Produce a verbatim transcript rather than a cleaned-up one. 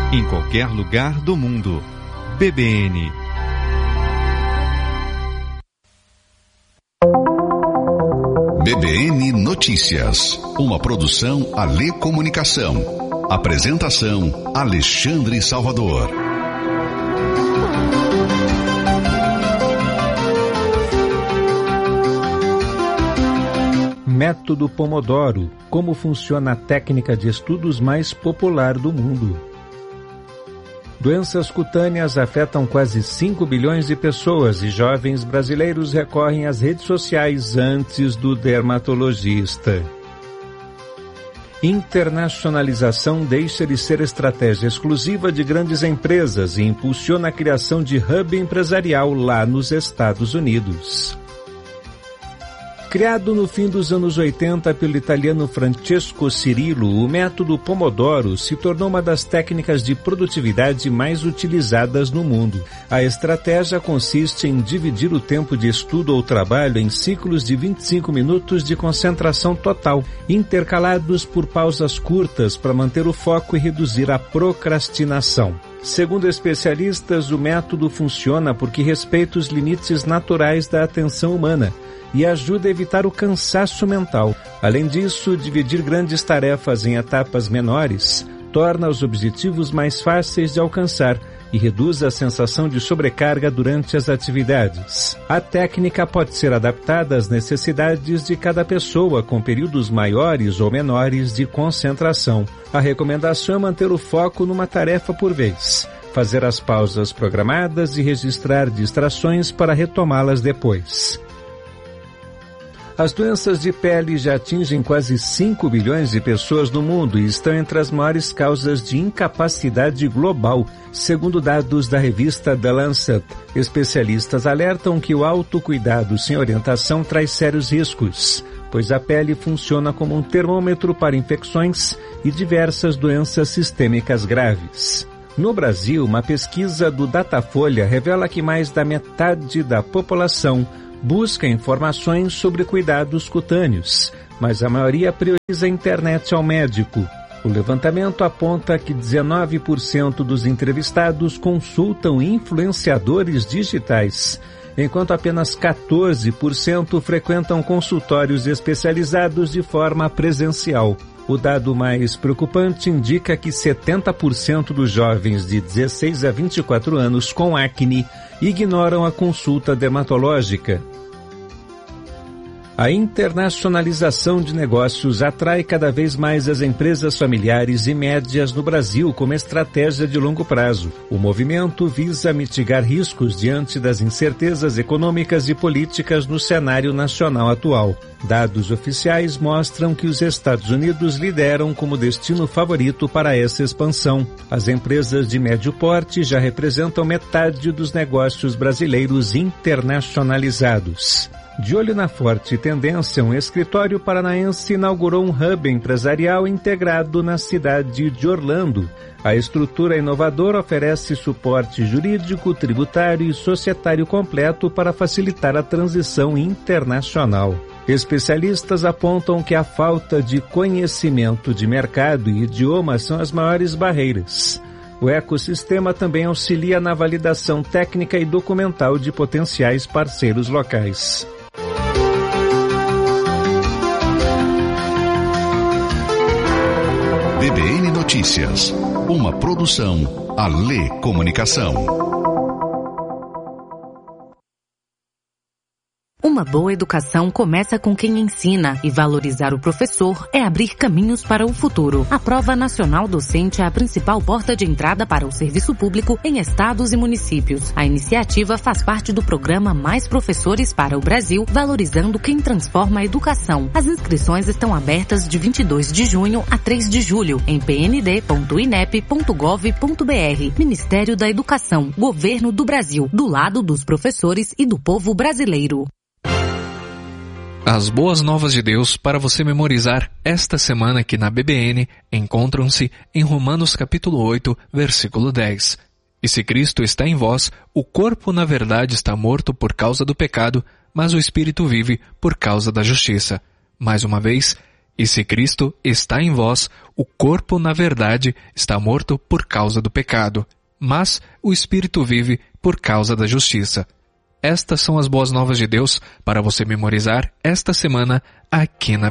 em qualquer lugar do mundo. B B N. B B N Notícias, uma produção Alê Comunicação. Apresentação Alexandre Salvador. Método Pomodoro, como funciona a técnica de estudos mais popular do mundo. Doenças cutâneas afetam quase cinco bilhões de pessoas e jovens brasileiros recorrem às redes sociais antes do dermatologista. Internacionalização deixa de ser estratégia exclusiva de grandes empresas e impulsiona a criação de hub empresarial lá nos Estados Unidos. Criado no fim dos anos oitenta pelo italiano Francesco Cirillo, o método Pomodoro se tornou uma das técnicas de produtividade mais utilizadas no mundo. A estratégia consiste em dividir o tempo de estudo ou trabalho em ciclos de vinte e cinco minutos de concentração total, intercalados por pausas curtas para manter o foco e reduzir a procrastinação. Segundo especialistas, o método funciona porque respeita os limites naturais da atenção humana e ajuda a evitar o cansaço mental. Além disso, dividir grandes tarefas em etapas menores torna os objetivos mais fáceis de alcançar e reduz a sensação de sobrecarga durante as atividades. A técnica pode ser adaptada às necessidades de cada pessoa, com períodos maiores ou menores de concentração. A recomendação é manter o foco numa tarefa por vez, fazer as pausas programadas e registrar distrações para retomá-las depois. As doenças de pele já atingem quase cinco bilhões de pessoas no mundo e estão entre as maiores causas de incapacidade global, segundo dados da revista The Lancet. Especialistas alertam que o autocuidado sem orientação traz sérios riscos, pois a pele funciona como um termômetro para infecções e diversas doenças sistêmicas graves. No Brasil, uma pesquisa do Datafolha revela que mais da metade da população busca informações sobre cuidados cutâneos, mas a maioria prioriza a internet ao médico. O levantamento aponta que dezenove por cento dos entrevistados consultam influenciadores digitais, enquanto apenas quatorze por cento frequentam consultórios especializados de forma presencial. O dado mais preocupante indica que setenta por cento dos jovens de dezesseis a vinte e quatro anos com acne ignoram a consulta dermatológica. A internacionalização de negócios atrai cada vez mais as empresas familiares e médias no Brasil como estratégia de longo prazo. O movimento visa mitigar riscos diante das incertezas econômicas e políticas no cenário nacional atual. Dados oficiais mostram que os Estados Unidos lideram como destino favorito para essa expansão. As empresas de médio porte já representam metade dos negócios brasileiros internacionalizados. De olho na forte tendência, um escritório paranaense inaugurou um hub empresarial integrado na cidade de Orlando. A estrutura inovadora oferece suporte jurídico, tributário e societário completo para facilitar a transição internacional. Especialistas apontam que a falta de conhecimento de mercado e idioma são as maiores barreiras. O ecossistema também auxilia na validação técnica e documental de potenciais parceiros locais. B B N Notícias, uma produção Alê Comunicação. Uma boa educação começa com quem ensina, e valorizar o professor é abrir caminhos para o futuro. A Prova Nacional Docente é a principal porta de entrada para o serviço público em estados e municípios. A iniciativa faz parte do programa Mais Professores para o Brasil, valorizando quem transforma a educação. As inscrições estão abertas de vinte e dois de junho a três de julho em p n d ponto inep ponto gov ponto b r. Ministério da Educação, Governo do Brasil, do lado dos professores e do povo brasileiro. As boas novas de Deus para você memorizar esta semana aqui na B B N encontram-se em Romanos capítulo oito, versículo dez. E se Cristo está em vós, o corpo na verdade está morto por causa do pecado, mas o espírito vive por causa da justiça. Mais uma vez, E se Cristo está em vós, o corpo, na verdade, está morto por causa do pecado, mas o espírito vive por causa da justiça. Estas são as boas novas de Deus para você memorizar esta semana aqui na